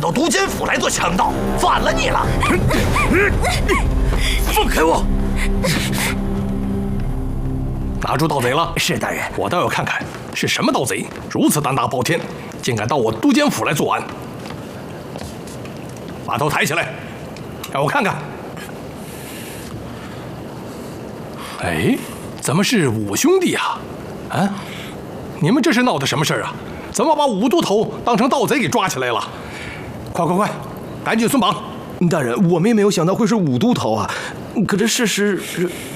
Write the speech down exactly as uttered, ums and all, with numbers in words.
到都监府来做强盗，反了你了！ 放开我！拿住盗贼了。 是大人。 我倒要看看是什么盗贼，如此胆大包天，竟敢到我都监府来作案。把头抬起来，让我看看。哎，怎么是五兄弟啊？啊，你们这是闹的什么事儿啊？怎么把五都头当成盗贼给抓起来了？快快快，赶紧松绑！ 大人，我们也没有想到会是五都头啊，可这事实……